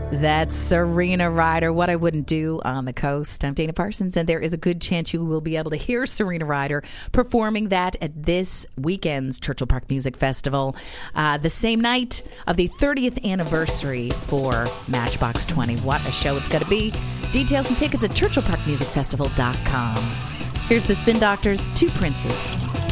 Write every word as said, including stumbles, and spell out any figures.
That's Serena Ryder, What I Wouldn't Do on the Coast. I'm Dana Parsons, and there is a good chance you will be able to hear Serena Ryder performing that at this weekend's Churchill Park Music Festival, uh, the same night of the thirtieth anniversary for Matchbox twenty. What a show it's going to be. Details and tickets at churchill park music festival dot com. Here's the Spin Doctors, Two Princes.